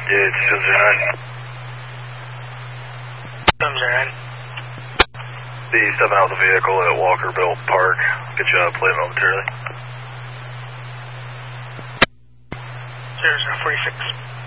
Yeah, it's still John. Be stepping out of the vehicle at Walkerville Park. Get you out of play momentarily. 0046.